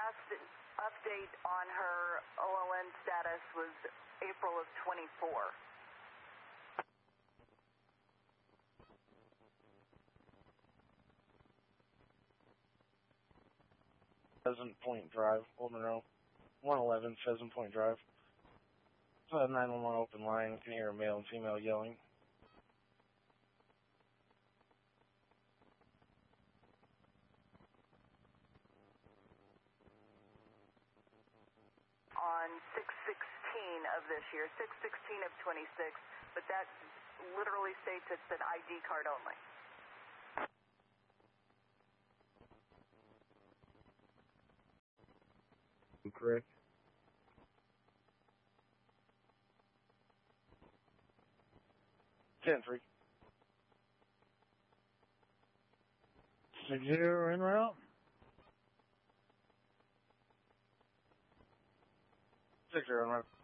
last update on her OLN status was April of 24. Pheasant Point Drive, Old Monroe. 111 Pheasant Point Drive. 911 open line. You can hear a male and female yelling. On 6/16 of this year, 6/16 of 26, but that literally states it's an ID card only. Correct. Ten three. 60 en route. 60 en route.